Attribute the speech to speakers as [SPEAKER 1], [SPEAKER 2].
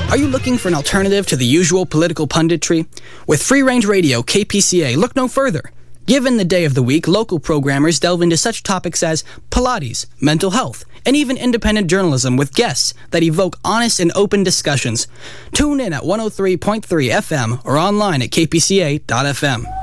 [SPEAKER 1] Are you looking for an alternative to the usual political punditry? With Free Range Radio, KPCA, look no further. Given the day of the week, local programmers delve into such topics as Pilates, mental health, and even independent journalism with guests that evoke honest and open discussions. Tune in at 103.3 FM or online at kpca.fm.